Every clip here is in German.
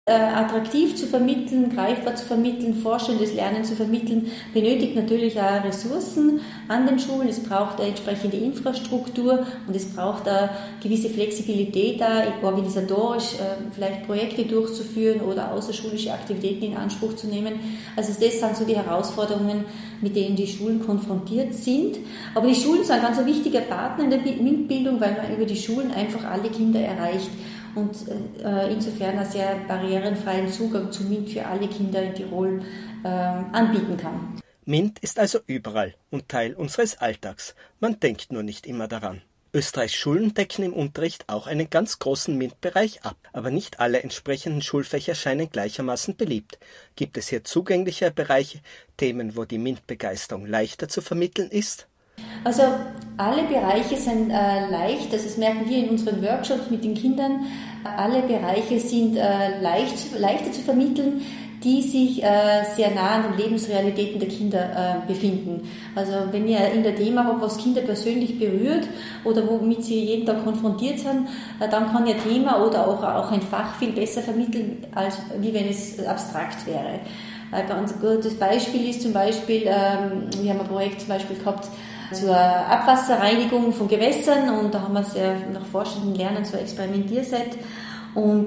Attraktiv zu vermitteln, greifbar zu vermitteln, vorstellendes Lernen zu vermitteln, benötigt natürlich auch Ressourcen an den Schulen. Es braucht eine entsprechende Infrastruktur und es braucht eine gewisse Flexibilität, organisatorisch vielleicht Projekte durchzuführen oder außerschulische Aktivitäten in Anspruch zu nehmen. Also das sind so die Herausforderungen, mit denen die Schulen konfrontiert sind. Aber die Schulen sind ein ganz wichtiger Partner in der MINT-Bildung, weil man über die Schulen einfach alle Kinder erreicht und insofern einen sehr barrierenfreien Zugang zu MINT für alle Kinder in Tirol anbieten kann. MINT ist also überall und Teil unseres Alltags. Man denkt nur nicht immer daran. Österreichs Schulen decken im Unterricht auch einen ganz großen MINT-Bereich ab, aber nicht alle entsprechenden Schulfächer scheinen gleichermaßen beliebt. Gibt es hier zugängliche Bereiche, Themen, wo die MINT-Begeisterung leichter zu vermitteln ist? Also alle Bereiche sind leicht, das merken wir in unseren Workshops mit den Kindern, alle Bereiche sind leichter zu vermitteln, die sich sehr nah an den Lebensrealitäten der Kinder befinden. Also wenn ihr in der Thema habt, was Kinder persönlich berührt oder womit sie jeden Tag konfrontiert sind, dann kann ihr Thema oder auch ein Fach viel besser vermitteln, als wie wenn es abstrakt wäre. Ein ganz gutes Beispiel ist zum Beispiel, wir haben ein Projekt zum Beispiel gehabt zur Abwasserreinigung von Gewässern und da haben wir sehr nach forschendem Lernen so ein Experimentierset und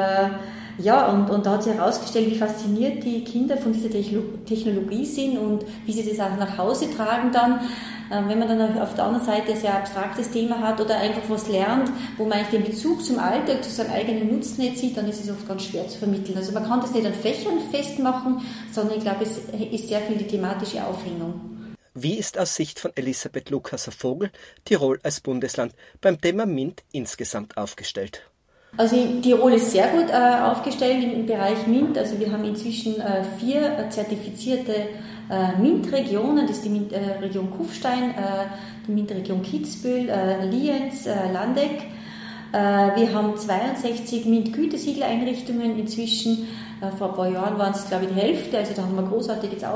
und da hat sich herausgestellt, wie fasziniert die Kinder von dieser Technologie sind und wie sie das auch nach Hause tragen dann. Wenn man dann auf der anderen Seite ein sehr abstraktes Thema hat oder einfach was lernt, wo man eigentlich den Bezug zum Alltag, zu seinem eigenen Nutzen nicht sieht, dann ist es oft ganz schwer zu vermitteln. Also man kann das nicht an Fächern festmachen, sondern ich glaube, es ist sehr viel die thematische Aufhängung. Wie ist aus Sicht von Elisabeth Lukasser-Vogel Tirol als Bundesland beim Thema MINT insgesamt aufgestellt? Also Tirol ist sehr gut aufgestellt im Bereich MINT. Also wir haben inzwischen 4 zertifizierte MINT-Regionen. Das ist die MINT-Region Kufstein, die MINT-Region Kitzbühel, Lienz, Landeck. Wir haben 62 MINT-Gütesiegeleinrichtungen inzwischen. Vor ein paar Jahren waren es, glaube ich, die Hälfte. Also da haben wir großartig jetzt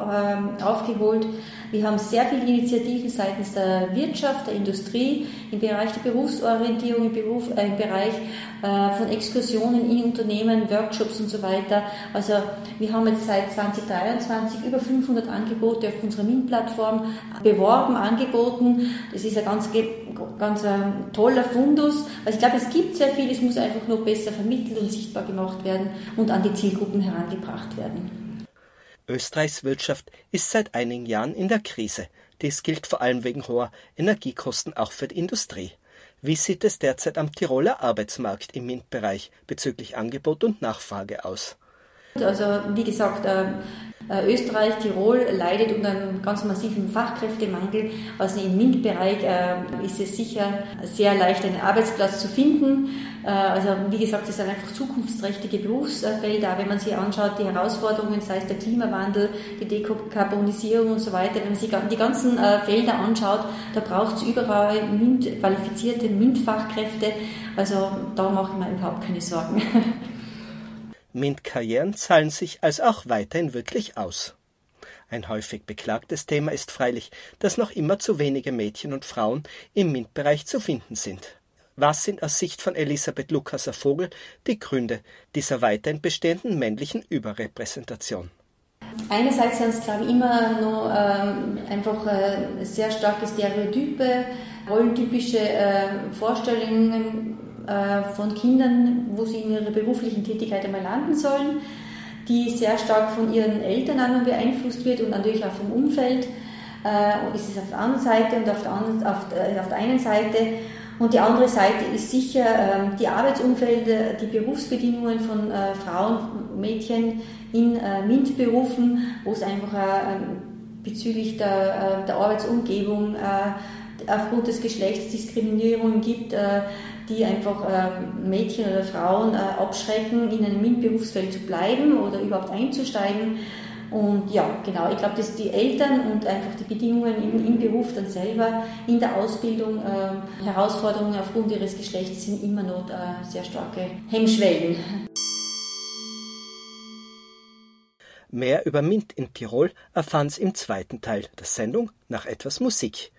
aufgeholt. Wir haben sehr viele Initiativen seitens der Wirtschaft, der Industrie, im Bereich der Berufsorientierung, im Bereich von Exkursionen in Unternehmen, Workshops und so weiter. Also wir haben jetzt seit 2023 über 500 Angebote auf unserer MINT-Plattform beworben, angeboten. Das ist ein ganz toller Fundus. Also ich glaube, es gibt sehr viel, es muss einfach nur besser vermittelt und sichtbar gemacht werden und an die Zielgruppen herangebracht werden. Österreichs Wirtschaft ist seit einigen Jahren in der Krise. Dies gilt vor allem wegen hoher Energiekosten auch für die Industrie. Wie sieht es derzeit am Tiroler Arbeitsmarkt im MINT-Bereich bezüglich Angebot und Nachfrage aus? Also wie gesagt, Österreich, Tirol leidet unter einem ganz massiven Fachkräftemangel. Also im MINT-Bereich ist es sicher sehr leicht, einen Arbeitsplatz zu finden. Also wie gesagt, es sind einfach zukunftsträchtige Berufsfelder. Wenn man sich anschaut, die Herausforderungen, sei es der Klimawandel, die Dekarbonisierung und so weiter, wenn man sich die ganzen Felder anschaut, da braucht es überall qualifizierte MINT-Fachkräfte. Also da mache ich mir überhaupt keine Sorgen. MINT-Karrieren zahlen sich also auch weiterhin wirklich aus. Ein häufig beklagtes Thema ist freilich, dass noch immer zu wenige Mädchen und Frauen im MINT-Bereich zu finden sind. Was sind aus Sicht von Elisabeth Lukasser-Vogel die Gründe dieser weiterhin bestehenden männlichen Überrepräsentation? Einerseits sind es, glaube ich, immer noch einfach sehr starke Stereotype, rollentypische Vorstellungen von Kindern, wo sie in ihrer beruflichen Tätigkeit einmal landen sollen, die sehr stark von ihren Eltern auch beeinflusst wird und natürlich auch vom Umfeld. Ist es auf der anderen Seite und auf der einen Seite. Und die andere Seite ist sicher die Arbeitsumfelder, die Berufsbedingungen von Frauen, Mädchen in MINT-Berufen, wo es einfach bezüglich der Arbeitsumgebung aufgrund des Geschlechts Diskriminierungen gibt, die einfach Mädchen oder Frauen abschrecken, in einem MINT-Berufsfeld zu bleiben oder überhaupt einzusteigen. Und ja, genau, ich glaube, dass die Eltern und einfach die Bedingungen im Beruf dann selber, in der Ausbildung, Herausforderungen aufgrund ihres Geschlechts sind immer noch sehr starke Hemmschwellen. Mehr über MINT in Tirol erfahren Sie im zweiten Teil der Sendung nach etwas Musik.